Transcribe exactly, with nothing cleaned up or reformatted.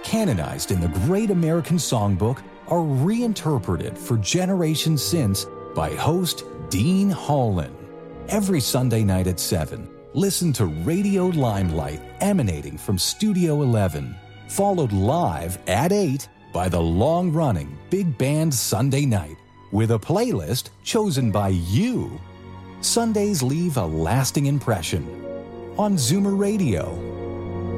canonized in the Great American Songbook, are reinterpreted for generations since by host Dean Hawlin. Every Sunday night at seven, listen to Radio Limelight emanating from Studio eleven, followed live at eight by the long-running Big Band Sunday Night, with a playlist chosen by you. Sundays leave a lasting impression on Zoomer Radio.